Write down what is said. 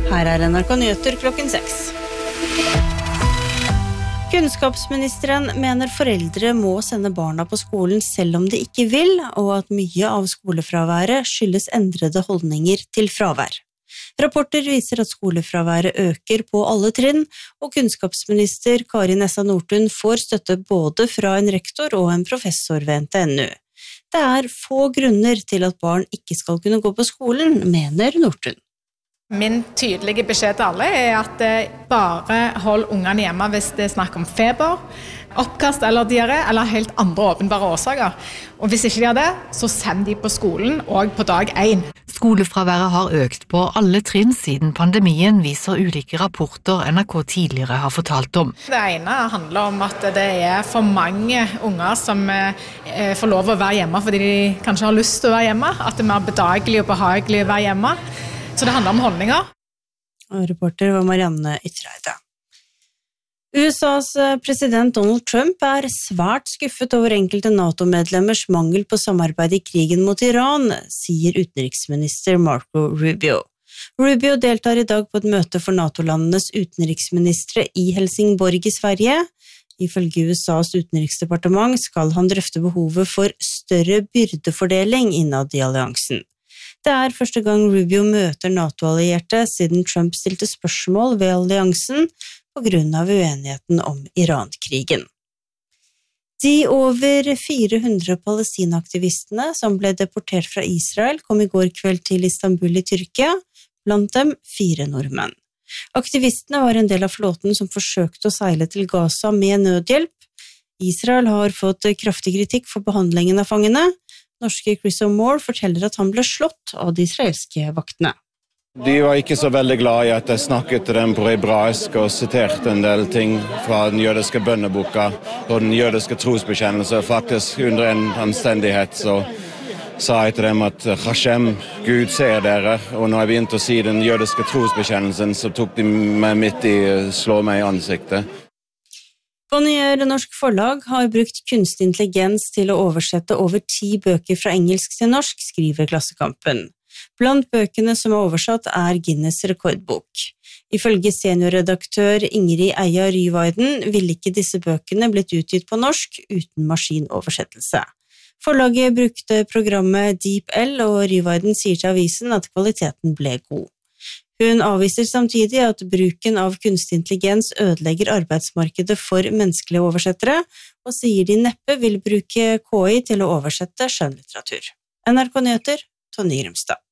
Her NRK Nyheter klokken 6. Kunnskapsministeren mener foreldre må sende barna på skolen selv om de ikke vil, og at mye av skolefraværet skyldes endrede holdninger til fravær. Rapporter viser at skolefraværet øker på alle trinn, og kunnskapsminister Kari Nessa Nordtun får støtte både fra en rektor og en professor ved NTNU. Det er få grunner til at barn ikke skal kunne gå på skolen, mener Nordtun. Min tydelige beskjed til alle er at bare hold ungene hjemme hvis det er snakk om feber, oppkast eller diaré, eller helt andre åpenbare årsaker. Og hvis ikke de har det, så send de på skolen og på dag 1. Skolefraværet har økt på alle trinn siden pandemien, viser ulike rapporter NRK tidligere har fortalt om. Det ene handler om at det er for mange unger som får lov å være hjemme fordi de kanskje har lyst til å være hjemme, at det er mer bedagelig og behagelig å være hjemme. Så det handler om holdninger. Og reporter var Marianne Ytreide. USAs president Donald Trump er svært skuffet over enkelte NATO-medlemmers mangel på samarbeid i krigen mot Iran, sier utenriksminister Marco Rubio. Rubio deltar i dag på et møte for NATO-landenes utenriksministre i Helsingborg i Sverige. Ifølge USAs utenriksdepartement skal han drøfte behovet for større byrdefordeling innad i alliansen. Det er første gang Rubio møter NATO-allierte siden Trump stilte spørsmål ved alliansen på grunn av uenigheten om Iran-krigen. De over 400 palestinaaktivistene som ble deportert fra Israel kom i går kveld til Istanbul i Tyrkia, blant dem 4 nordmenn. Aktivistene var en del av flåten som forsøkte å seile til Gaza med nødhjelp. Israel har fått kraftig kritikk for behandlingen av fangene. Norske Chris O'More forteller at han ble slått av de israelske vaktene. De var ikke så veldig glad i at jeg snakket til dem på hebraisk og siterte en del ting fra den jødiske bønneboka og den jødiske trosbekjennelse. Faktisk under en anstendighet så sa jeg til dem at Hashem, Gud ser dere, og når jeg begynte å si den jødiske trosbekjennelsen så tok de meg midt i slå meg i ansiktet. Bonnier Norsk Forlag har brukt kunstig intelligens til å oversette over 10 bøker fra engelsk til norsk, skriver Klassekampen. Blant bøkene som er oversatt er Guinness rekordbok. Ifølge seniorredaktør Ingrid Eia Ryweiden ville ikke disse bøkene blitt utgitt på norsk uten maskinoversettelse. Forlaget brukte programmet DeepL, og Ryweiden sier til avisen at kvaliteten ble god. Hun avviser samtidig at bruken av kunstig intelligens ødelegger arbeidsmarkedet for menneskelige oversettere, og sier de neppe vil bruke KI til å oversette skjønnlitteratur. NRK Nyheter, Tonje Grimstad.